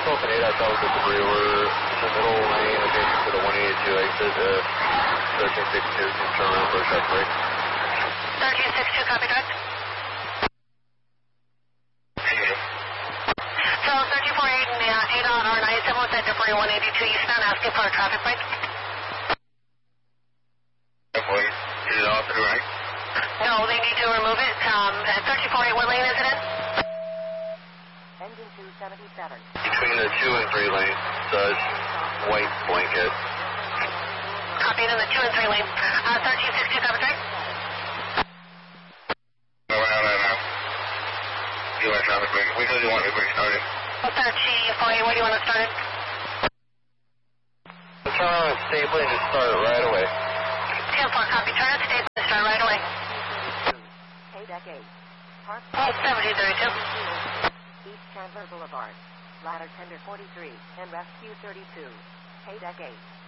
open 8 at Delta 3. We're in the middle lane adjacent to the 182 exit. 1362 can turn around for a sharp break. 1362, copy direct. So 1348 and 8 on R97 was at Debris 182 eastbound asking for a traffic break. Is it off to the right? No, they need to remove it. At 1348, what lane is it in? Engine 277. Between the 2 and 3 lanes, white blanket. Copied in the 2 and 3 lane. 1362, copy direct. You want traffic break? We do want to break started. 1348, where do you want to start it? Turn around and stable and just start it right away. 10-4, copy. Turn and stay. Start right away. Deck 8. Park 7032. East Chandler Boulevard. Ladder Tender 43 and Rescue 32. Deck 8.